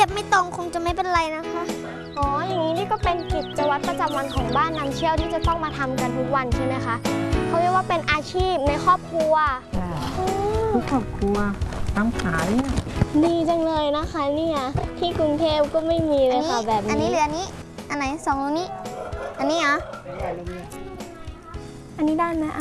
บไม่ตรงคงจะไม่เป็นไรนะคะอ๋ออย่างนี้นี่ก็เป็นกิจวัตรประจำวันของบ้านน้ำเชี่ยวที่จะต้องมาทำกันทุกวันใช่ไหมคะเขาเรียกว่าเป็นอาชีพในครอบครัวทุกครอบครัวทำขายดีจังเลยนะคะเนี่ยที่กรุงเทพก็ไม่มีเลยค่ะแบบนี้อันนี้เหลืออันนี้อันไหนสองตรงนี้อันนี้เหรออันนี้ได้ไหมไอ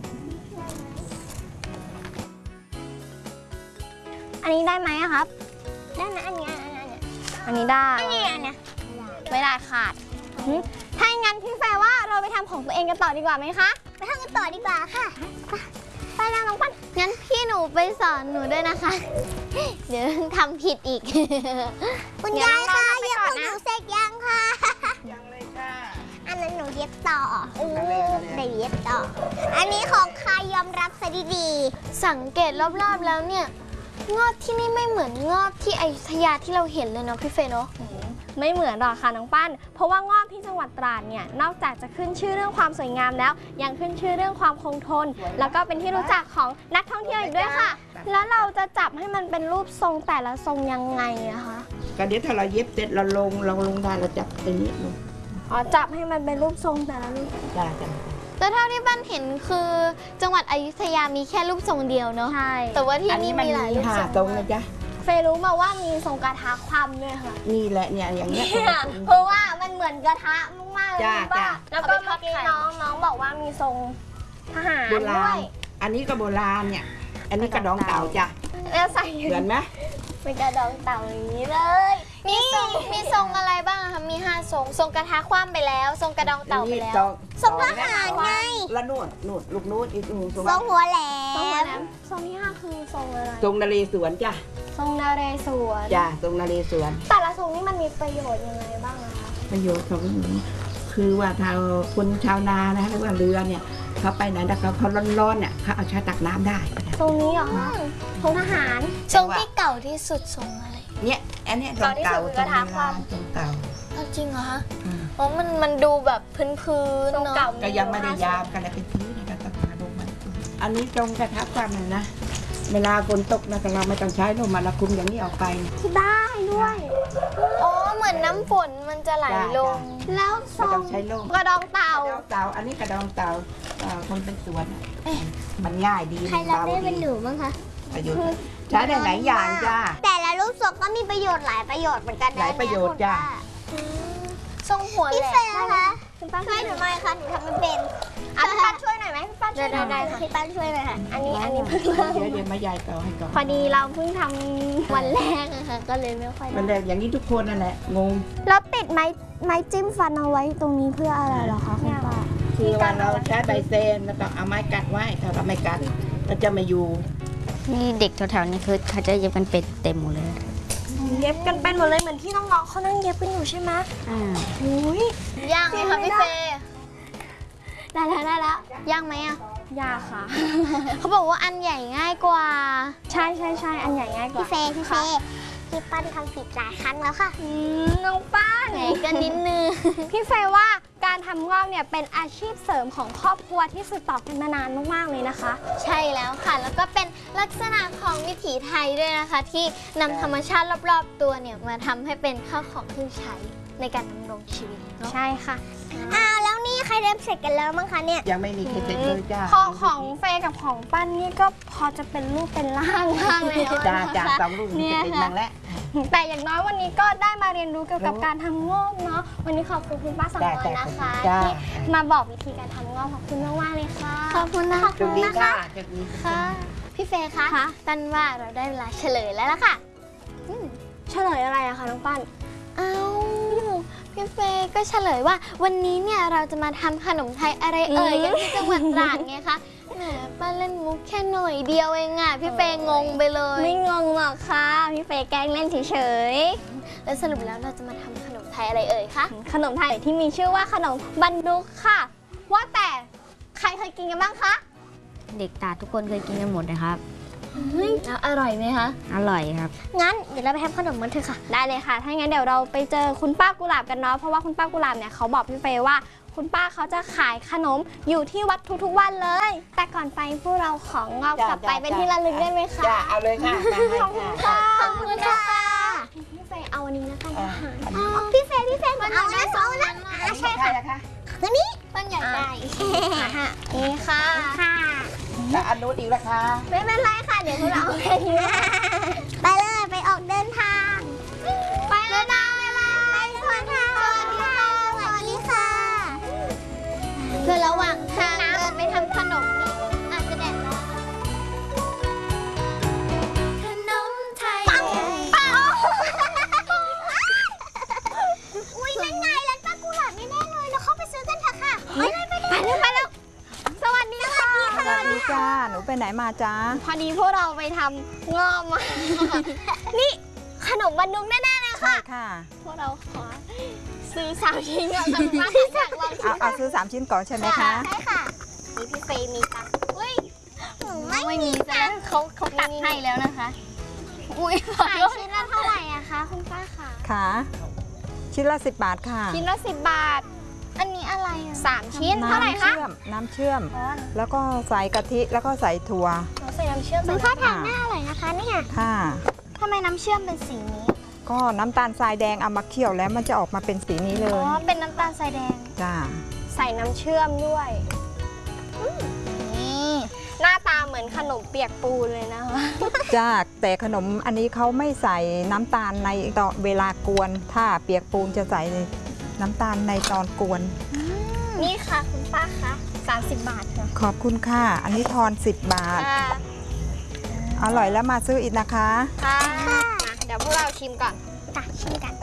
อันนี้ได้ไหมครับได้ไหมอันนี้อันนี้ได้อันนี้ไม่ได้ขาดถ้าอย่างนั้นพี่แฟร์ว่าเราไปทำของตัวเองกันต่อดีกว่าไหมคะไปทำกันต่อดีกว่าค่ะไปแล้วน้องปั้นงั้นพี่หนูไปสอนหนูด้วยนะคะเดี๋ยวทำผิดอีกคุณยายคะเย็บของหนูเสร็จยังค่ะยังเลยค่ะอันนั้นหนูเย็บต่อได้เย็บต่ออันนี้ของใครยอมรับซะดีๆสังเกตรอบๆแล้วเนี่ยงอบที่นี่ไม่เหมือนงอบที่อยุธยาที่เราเห็นเลยเนาะพี่เฟย์เนาะไม่เหมือนหรอกค่ะน้องปั้นเพราะว่างอบที่จังหวัดตราดเนี่ยนอกจากจะขึ้นชื่อเรื่องความสวยงามแล้วยังขึ้นชื่อเรื่องความคงทนแล้วก็เป็นที่รู้จักของนักท่องเที่ยวอีกด้วยค่ะแล้วเราจะจับให้มันเป็นรูปทรงแต่ละทรงยังไงอะคะก็เดี๋ยวถ้าเราเย็บเสร็จเราลงได้เราจับตรงนี้ลงอ๋อจับให้มันเป็นรูปทรงแต่ละรูปจ้าแต่เท่าที่บ้านเห็นคือจังหวัดอยุธยามีแค่รูปทรงเดียวเนาะใช่แต่ว่าที่นี่มีหลายรูปทรงตรงนะจ๊ะเฟย์รู้มาว่ามีทรงกระทะคว่ำด้วยค่ะนี่แหละเนี่ยอย่างเงี้ยเพราะว่ามันเหมือนกระทะมากๆเลยป้าแล้วก็เมื่อกี้น้องบอกว่ามีทรงทหารด้วยอันนี้ก็โบราณเนี่ยอันนี้กระดองเต่าจ้ะแล้วใส่เหมือนไหมเป็นกระดองเต่าอย่างนี้เลยมีทรงอะไรบ้างคะมี5ทรงทรงกระทะคว่ำไปแล้วทรงกระดองเต่าไปแล้วทรงทหารไงแล้วนู่นลูกนู้นอีกทรงหัวแหลมทรงที่5คือทรงอะไรทรงนเรศวรจ้ะทรงนเรศวรจ้ะทรงนเรศวรแต่ละทรงนี่มันมีประโยชน์ยังไงบ้างนะคะประโยชน์ของคือว่าชาวคนชาวนานะหรือว่าเรือเนี่ยเขาไปไหนแล้วเขาร้อนๆเนี่ยเขาเอาใช้ตักน้ำได้ตรงนี้เหรอทรงทหารทรงที่เก่าที่สุดทรงอะไรเนี่ยอันนี้ทรงเก่าทรงเก่าจริงเหรอคะเพราะมันดูแบบพื้นๆเนาะก็ยังไม่ได้ยามกันเลยเป็นพื้นในการตักน้ำลงมาอันนี้ตรงกระทะความนะเวลาฝนตกนะเราไม่ต้องใช้ลมมาละคุมอย่างนี้ออกไปได้ด้วยอ๋อเหมือนน้ำฝนมันจะไหลลงแล้วทรงกระดองเต่าอันนี้กระดองเต่าคนเป็นสวนมันง่ายดีใครรับได้เป็นหนูบ้างคะประโยชน์ใช้ได้หลายอย่างจ้าแต่ละรูปทรงก็มีประโยชน์หลายประโยชน์เหมือนกันนะหลายประโยชน์จ้าทรงหัวแหลมพี่เฟย์นะคะช่วยหนูหน่อยค่ะหนูทำไม่เป็นพี่ปั้นช่วยหน่อยไหมพี่ปั้นช่วยได้ค่ะพี่ปั้นช่วยเลยค่ะอันนี้เพิ่งเริ่มเดี๋ยวมายายต่อให้ก่อนพอดีเราเพิ่งทำวันแรกอะค่ะก็เลยไม่ค่อยวันแรกอย่างนี้ทุกคนนั่นแหละงงแล้วติดไม้จิ้มฟันเอาไว้ตรงนี้เพื่ออะไรเหรอคะคุณป้าคือว่าเราใช้ใบเซนแล้วก็เอาไม้กัดไว้ถ้าเราไม่กัดเราจะไม่อยู่นี่เด็กแถวๆนี้คือเขาจะเย็บกันเป็นเต็มหมดเลยเย็บกันเป็นหมดเลยเหมือนที่น้องๆเขานั่งเย็บกันอยู่ใช่ไหมอุ้ยย่างไหมคะพี่เฟย์ได้แล้วย่างไหมอะยากค่ะเขาบอกว่าอันใหญ่ง่ายกว่าใช่อันใหญ่ง่ายกว่าพี่เฟย์พี่ปั้นทำผิดหลายครั้งแล้วค่ะน้องป้านไหนกันนิดนึงพี่เฟย์ว่าการทำงอกเนี่ยเป็นอาชีพเสริมของครอบครัวที่สืบต่อกันมานานมากๆเลยนะคะใช่แล้วค่ะแล้วก็เป็นลักษณะของวิถีไทยด้วยนะคะที่นำธรรมชาติรอบๆตัวเนี่ยมาทำให้เป็นข้าวของเครื่องใช้ในการดำรงชีวิตใช่ค่ะแล้วนี่ใครเริ่มเสร็จกันแล้วมั้งคะเนี่ยยังไม่มีใครเสร็จเลยจ้าของเฟย์กับของปั้นนี่ก็พอจะเป็นรูปเป็นร่างบ้างแล้วจ้าสองรูปนี่เป็นบ้างแล้วแต่อย่างน้อยวันนี้ก็ได้มาเรียนรู้เกี่ยวกับการทำงอกเนาะวันนี้ขอบคุณคุณป้าสังวรนะคะที่มาบอกวิธีการทำงอกขอบคุณมากๆเลยค่ะขอบคุณนะคะค่ะพี่เฟย์คะปั้นว่าเราได้เวลาเฉลยแล้วล่ะค่ะเฉลยอะไรอะคะน้องปั้นพี่เฟย์ก็เฉลยว่าวันนี้เนี่ยเราจะมาทำขนมไทยอะไรกันที่จังหวัดตราดไงคะแหมป้าเล่นมุกแค่หน่อยเดียวเองอ่ะพี่เฟย์งงไปเลยไม่งงหรอกค่ะพี่เฟย์แกล้งเล่นเฉยๆแล้วสรุปแล้วเราจะมาทำขนมไทยอะไรคะขนมไทยที่มีชื่อว่าขนมบันดุกค่ะว่าแต่ใครเคยกินกันบ้างคะเด็กตาทุกคนเคยกินกันหมดนะครับแล้วอร่อยไหมคะอร่อยครับงั้นเดี๋ยวเราไปทำขนมกันเถอะค่ะได้เลยค่ะถ้างั้นเดี๋ยวเราไปเจอคุณป้ากุหลาบกันเนาะเพราะว่าคุณป้ากุหลาบเนี่ยเขาบอกพี่เฟย์ว่าคุณป้าเขาจะขายขนมอยู่ที่วัดทุกๆวันเลยแต่ก่อนไปพวกเราของงอกกลับไปเป็นที่ระลึกได้ไหมคะจ้าเอาเลยค่ะขอบคุณค่ะขอบคุณค่ะพี่เฟย์เอาวันนี้ใครนะคะตัวนี้ต้นใหญ่ใหญ่นี่ค่ะค่ะแล้วอันนู้นอีกละคะไม่เป็นไรค่ะ เดี๋ยวพวกเราเอาไปนี้ไปเลยไปออกเดินทาง ไปเลยนะไปสวัสดีค่ะสวัสดีค่ะคือระหว่างทางเดินไปทำขนมนี่อาจจะแดดร้อนขนมไทยปังอุ้ยนั่นไงร้านป้ากุหลาบแน่ๆเลยเราเข้าไปซื้อกันเถอะค่ะไปเลยไปแล้ว สวัสดีค่ะสวัสดีจ้า หนูไปไหนมาจ้าพอดีพวกเราไปทำงอมมา นี่ขนมบรรนุกแน่ๆเลยใช่ค่ะค่ะพวกเราขอซื้อ3 ชิ้นก่อนสักบ้างอยากลองชิมเอาซื้อ3 ชิ้นก่อนใช่ไหมคะใช่ค่ะนี่พี่เฟย์มีตังค์อุ้ยไม่มีใช่ไหมเขาตัดให้แล้วนะคะ อุ้ยขายชิ้นละเท่าไหร่อะคะคุณป้าคะค่ะ ชิ้นละ10 บาทค่ะชิ้นละ10 บาทอันนี้อะไรอะ 3 ชิ้นเท่าไหร่คะน้ำเชื่อม แล้วก็ใส่กะทิแล้วก็ใส่ถั่วเราใส่น้ำเชื่อมมันข้าวทางหน้าอร่อยนะคะเนี่ยค่ะทำไมน้ำเชื่อมเป็นสีนี้ก็น้ำตาลทรายแดงเอามาเคี่ยวแล้วมันจะออกมาเป็นสีนี้เลอ๋ยอ เป็นน้ำตาลทรายแดงจ้าใส่น้ำเชื่อมด้วยนี่หน้าตาเหมือนขนมเปียกปูนเลยนะคะจ้า แต่ขนมอันนี้เขาไม่ใส่น้ำตาลในตอนเวลากวน ถ้าเปียกปูนจะใส่น้ำตาลในตอนกวนนี่ค่ะคุณป้าคะ30 บาทค่ะขอบคุณค่ะ อันนี้ทอน10 บาทค่ะอร่อยแล้วมาซื้ออีกนะคะค่ะเดี๋ยวพวกเราชิมก่อนตักชิมกัน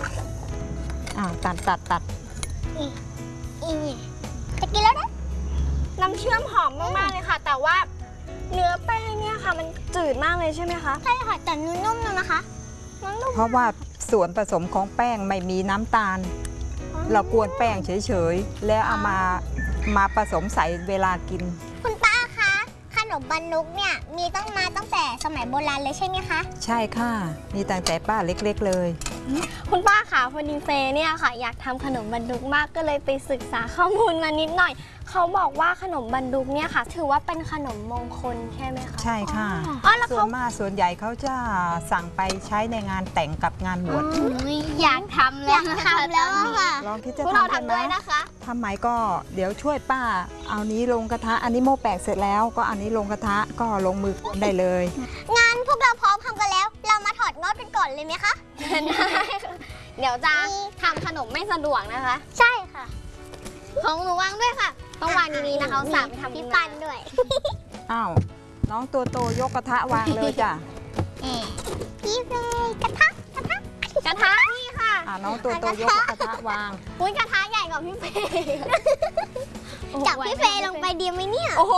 ตัดอีจะกินแล้วนะน้ำเชื่อมหอมมากๆเลยค่ะ แต่ว่าเนื้อแป้งเนี่ยค่ะ มันจืดมากเลยใช่ไหมคะใช่ค่ะแต่นุ่มๆนะคะมันนุ่มเพราะว่าส่วนผสมของแป้งไม่มีน้ำตาล เรากวนแป้งเฉยๆ แล้วเอามาผสมใส่เวลากินคุณป้าคะขนมบรรนุกเนี่ยมีตั้งแต่สมัยโบราณเลยใช่ไหมคะใช่ค่ะ มีตั้งแต่ป้าเล็กๆเลยคุณป้าค่ะพอดีเฟย์เนี่ยค่ะ อยากทำขนมบรรดุกมากก็เลยไปศึกษาข้อมูลมานิดหน่อย เขาบอกว่าขนมบรรดุกเนี่ยค่ะ ถือว่าเป็นขนมมงคลใช่ไหมคะใช่ค่ะอ๋อแล้วส่วเขานมากส่วนใหญ่เขาจะสั่งไปใช้ในงานแต่งกับงานบวชอยากทำแล้วทำแล้วอะค่ะลองคิดจะพวกเราทำใช่ทำไหมด้วยนะคะทำไหมก็เดี๋ยวช่วยป้า เอานี้ลงกระทะ อันนี้โม่แปลกเสร็จแล้ว ก็อันนี้ลงกระทะก็ลงมือกวนได้เลยงานพวกเราพร้อมทำกันแล้ว เรามาถอดงอดกันก่อนเลยไหมคะเดี๋ยวจะทำขนมไม่สะดวกนะคะใช่ค่ะของหนูวางด้วยค่ะ ต้องวางดีๆนะคะอุตสามทำพี่นปันด้วยอ้าว น้องตัวโตยกกระทะวางเลยจ้ะพี่เฟย์กระทะกระทะนี่ค่ะน้องตัวโตยกกระทะวางอุ้ยกระทะใหญ่กว่าพี่เฟย์จับพี่เฟย์ลงไปดีไหมเนี่ยโอ้โห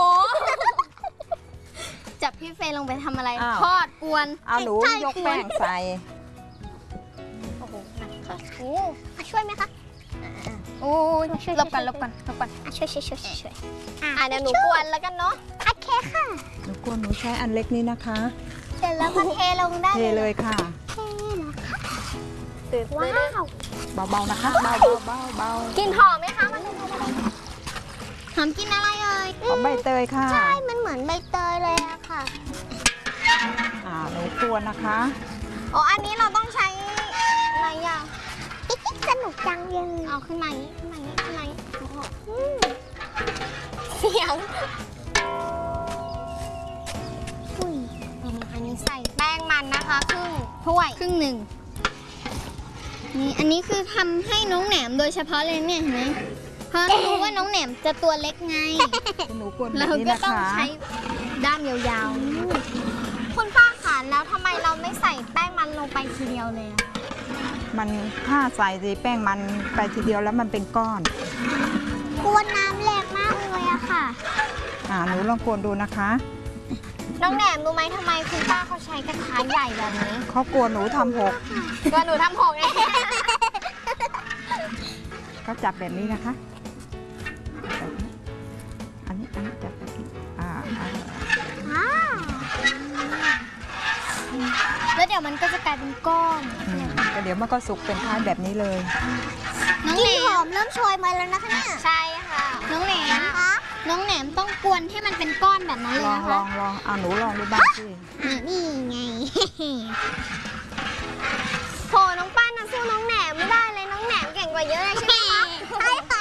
จับพี่เฟย์ลงไปทำอะไรอ้าวทอดกวนเอาหนูยกแป้งใส่โอ้โหหนักค่ะโอ้มาช่วยไหมคะโอ้ยหลบกันช่วยเดี๋ยวหนูกวนแล้วกันเนาะโอเคค่ะหนูกลัวหนูใช้อันเล็กนี้นะคะเสร็จแล้วก็เทลงได้เทเลยค่ะตื่นว้าวเบาๆนะคะ เบาๆเบากินหอมไหมคะมันหอมกินอะไรเอ่ยๆหอมใบเตยค่ะใช่ มันเหมือนใบเตยเลยอะค่ะหนูกวนนะคะอ๋ออันนี้เราต้องใช้อะไรอย่างสนุกจังเลยเอาขึ้นมาอย่างนี้ขึ้นมาอย่างนี้โอ้โหเสียงอุ้ยอันนี้ใส่แป้งมันนะคะครึ่งถ้วยครึ่งหนึ่งนี่อันนี้คือทำให้น้องแหนมโดยเฉพาะเลยเนี่ยเห็นไหมเพราะรู้ว่าน้องแหนมจะตัวเล็กไงหนูกวนแบเราบนี้ก็นะต้องคะใช้ด้ามยาวคุณป้าค่ะแล้วทำไมเราไม่ใส่แป้งมันลงไปทีเดียวเลยอะมันถ้าใส่แป้งมันไปทีเดียวแล้วมันเป็นก้อนๆกวนน้ำแรงมากเลยอะค่ะหนูลองกวนดูนะคะน้องแหนมรู้ไหมทำไมคุณป้าเขาใช้กระทะใหญ่แบบนี้เขากลัวหนูทำหกก็หนูทำหกไงก็จับแบบนี้นะคะแบบนี้อันนี้จับแบบนี้แล้วเดี๋ยวมันก็จะกลายเป็นก้อนก็เดี๋ยวมันก็สุกเป็นท้ายแบบนี้เลยน้องแหนมหอมเริ่มโชยมาแล้วนะคะเนี่ยใช่ค่ะน้องแหนมน้องแหนมต้องกวนให้มันเป็นก้อนแบบนั้นเลยลองนะลคะองหนูลองดูบ้างสินี่ไงโหน้องป้าน่ะสู้น้องแหนมไม่ได้เลยน้องแหนมเก่งกว่าเยอะเลยใช่ไหมคะใช่ค่ะ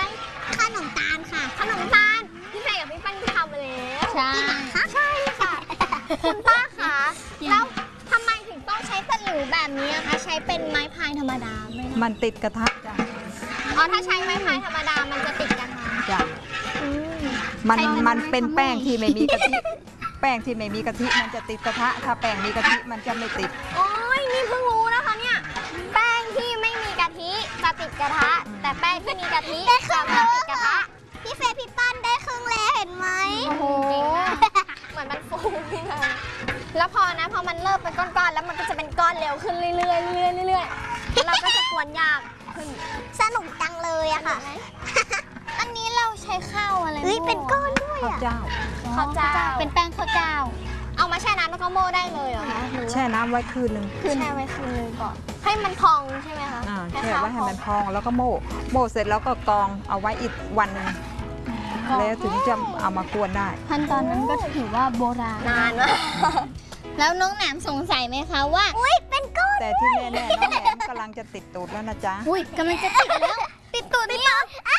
อะไรขนมตาลค่ะขนมตาลพี่เฟย์กับพี่ปั้นทำมาแล้วใช่ใช่ค่ะ คุณป้าคะแล้วทำไมถึงต้องใช้ตะหลิวแบบนี้อะคะใช้เป็นไม้พายธรรมดาไม่ได้มันติดกระทะจ้ะอ๋อถ้าใช้ไม้พายธรรมดามันจะติดกันมาจ้ะอืมมันเป็นแป้งที่ไม่มีกะทิ แป้งที่ไม่มีกะทิมันจะติดกระทะ ถ้าแป้งมีกะทิมันจะไม่ติดโอ้ยนี่เพิ่งรู้นะคะเนี่ยแป้งที่ไม่มีกะทิจะติดกระทะ แต่แป้งที่มีกะทิจะไม่ติดกระทะพี่เฟย์พี่ปั้นได้ครึ่งแล้วเห็นไหมโอ้โหเหมือนมันฟูนี่ค่ะแล้วพอมันเริ่มเป็นก้อนๆแล้วมันก็จะเป็นก้อนเร็วขึ้นเรื่อยๆเรื่อยๆเรื่อยๆแล้วเราก็จะกวนยากขึ้นสนุกจังเลยอะค่ะอันนี้เราใช้ข้าวอะไรเฮ้ยเป็นก้อนด้วยข้าวอะเจ้าข้าวเจ้าเป็นแป้งข้าวเจ้าเอามาแช่น้ำแล้วก็โม่ได้เลยเหรอคะหรือว่าแช่น้ำไว้คืนหนึ่งแช่ไว้คืนนึงก่อนให้มันพองใช่ไหมคะแช่ไว้ให้มันพองแล้วก็โม่เสร็จแล้วก็กรองเอาไว้อีกวันหนึงแล้วถึงจะเอามากวนได้ขั้นตอนนั้นก็ถือว่าโบราณนานมากแล้วน้องแหนมสงสัยไหมคะว่าอุ้ยเป็นก้อนแต่ที่แน่ๆน้องแหนมกำลังจะติดตูดแล้วนะจ๊ะอุ้ยกำลังจะติดแล้วติดตูดนี่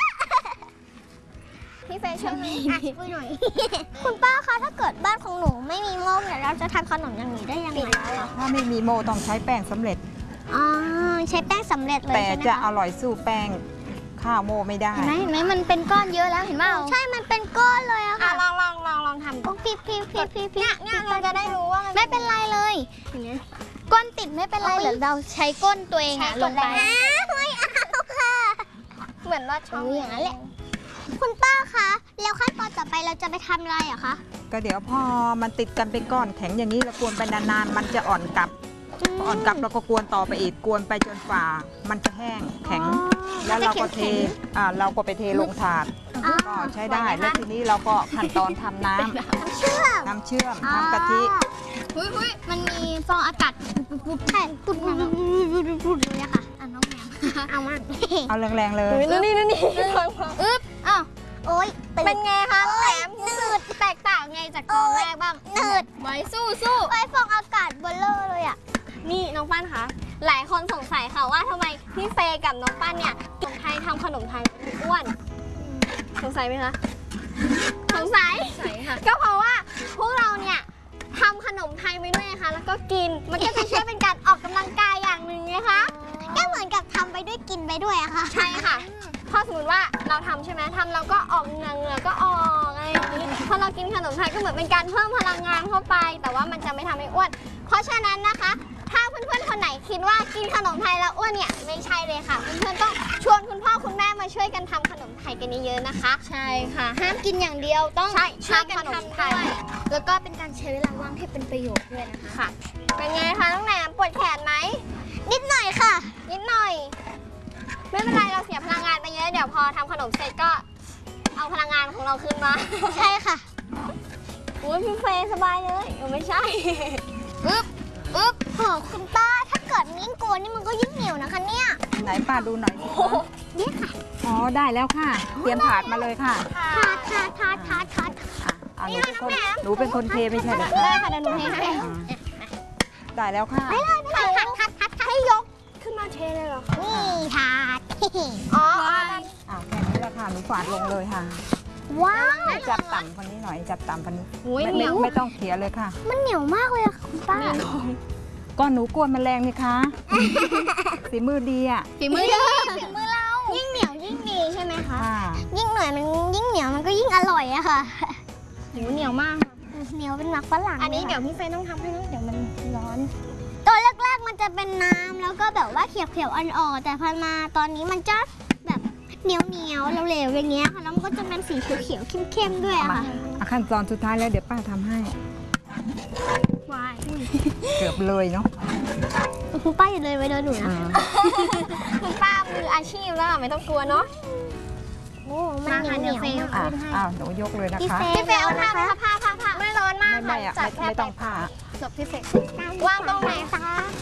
พี่เฟย์ช่วยไหมอ่ะช่วยหน่อย คุณป้าคะถ้าเกิดบ้านของหนูไม่มีหม้อเนี่ยเราจะทำขนมอย่างนี้ได้ยังไงคะถ้าไม่มีโม่ต้องใช้แป้งสำเร็จอ๋อใช้แป้งสำเร็จเลยแต่ใช่ไหมจะคะอร่อยสู้แป้งข้าวโม่ไม่ได้เห็นไหมมันเป็นก้อนเยอะแล้วเห็นเปล่าใช่มันเป็นก้อนเลยอะอ่ะค่ะลองทำโอ้พี่เนี่ยเราจะได้รู้ว่ามันไม่เป็นไรเลยก้นติดไม่เป็นไรเหรอเราใช้ก้นตัวเองอะลงไปไม่เอาค่ะเหมือนว่าช่องอย่างนั้นแหละ คุณป้าคะแล้วขั้นตอนต่อไปเราจะไปทำอะไรอะคะก็เดี๋ยวพอมันติดกันเป็นก้อนแข็งอย่างนี้แล้วกวนไปนานๆมันจะอ่อนกลับพออ่อนกลับเราก็กวนต่อไปอีกกวนไปจนฝ่ามันจะแห้งแข็ง แล้วเราก็เทเราก็ไปเทลงถาดก็ใช้ได้แล้วทีนี้เราก็ขั้นตอนทำน้ำเชื่อมน้ำเชื่อมทำกะทิหุ้ยมันมีฟองอากาศปุ๊บใช่ปุ๊บเลยอะค่ะอ่ะน้องแหนมเอามาเอาแรงๆเลยนี่อึ๊บอ้าวโอ๊ยตื่เป็นไงคะแหลมหนืดแตกต่างไงจากตอนแรกบ้างหนืดไว้สู้ไว้ฟองอากาศเบลเลอร์เลยอะนี่น้องปั้นคะหลายคนสงสัยค่ะว่าทำไมพี่เฟย์กับน้องปั้นเนี่ยขนมไทยทำขนมไทยอ้วนสงสัยไหมคะสงสัยค่ะก็เพราะว่าพวกเราเนี่ยทำขนมไทยไปด้วยนะคะแล้วก็กินมันก็จะช่วยเป็นการออกกำลังกายอย่างหนึ่งนะคะก็เหมือนกับทำไปด้วยกินไปด้วยอะค่ะใช่ค่ะพอสมมติว่าเราทำใช่ไหมทำเราก็ออกเหงื่อก็ออกอะไรอย่างนี้พอเรากินขนมไทยก็เหมือนเป็นการเพิ่มพลังงานเข้าไป แต่ว่ามันจะไม่ทำให้อ้วนเพราะฉะนั้นนะคะถ้าเพื่อนๆคนไหนคิดว่ากินขนมไทยแล้วอ้วนเนี่ยไม่ใช่เลยค่ะเพื่อนๆต้องชวนคุณพ่อคุณแม่มาช่วยกันทำขนมไทยกันเยอะๆนะคะๆใช่ค่ะ ห้ามกินอย่างเดียวต้องใช่ช่วยกันทำขนมทำไทด้วย ยแล้วก็เป็นการใช้เวลาว่างให้เป็นประโยชน์ด้วยนะคะค่ะเป็นไงคะน้องแหนมปวดแขนไหมนิดหน่อยค่ะนิดหน่อย ไม่เป็นไรเราเสียพลังงานไปเยอะเดี๋ยวพอทำขนมเสร็จก็เอาพลังงานของเราคืนมาใช่ค่ะอุ้ยพี่เฟย์สบายเลยไม่ใช่อึ๊บโหคุณป้าถ้าเกิดยิ่งโกนนี่มันก็ยิ่งเหนียวนะคะเนี่ยไหนป้าดูหน่อยสิคะนี่ค่ะอ๋อได้แล้วค่ะ เตรียมถาดมาเลยค่ะทาดอ่ะหนูเป็นคนเทไม่ใช่เหรอคะได้ค่ะเดี๋ยวหนูให้ได้แล้วค่ะทัดให้ยกขึ้นมาเทเลยเหรอนี่ถาดอ๋อแค่นี้แหละค่ะหนูฝาดลงเลยค่ะว้าวจับต่ำคนนี้หน่อยจับต่ำคนนี้อุ้ยไม่เหนียวไม่ต้องเขี่ยเลยค่ะมันเหนียวมากเลยอะค่ะคุณป้าก็หนูกวนแมลงนี่คะฝีมือดีอ่ะฝีมือถึงมือเรา ยิ่งเหนียวยิ่งดีใช่ไหมคะค่ะยิ่งหน่อยมันยิ่งเหนียวมันก็ยิ่งอร่อยอะค่ะเหนียวมากเหนียวเป็นหมักฝรั่งอันนี้เดี๋ยวพี่เฟย์ต้องทำให้นะเดี๋ยวมันร้อนตอนแรกๆมันจะเป็นน้ำแล้วก็แบบว่าเขียวๆอ่อนๆแต่พอมาตอนนี้มันจะแบบเหนียวๆเหลวๆอย่างเงี้ยค่ะแล้วมันก็จะเป็นสีเขียวๆเข้มๆด้วยอะมาค่ะขั้นตอนสุดท้ายแล้วเดี๋ยวป้าทำให้วายเกือบเลยเนาะคุณป้าอย่าเลยไปโดนหนูนะคุณป้ามืออาชีพแล้วไม่ต้องกลัวเนาะโอ้มันเหนียวอ้าวหนูยกเลยนะพี่คะเฟพี่เฟย์เอาผ้าไหมคะผ้าไม่ร้อนมากไม่ค่ะไม่จัดแค่ไม่ต้องผ่าจบพี่เฟย์วางตรงไหนคะ